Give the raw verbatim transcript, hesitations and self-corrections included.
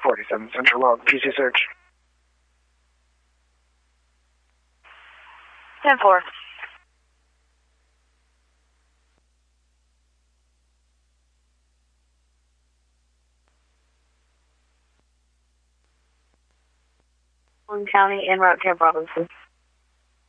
forty-seven Central Log, P C search. ten four. County en route to Robinson.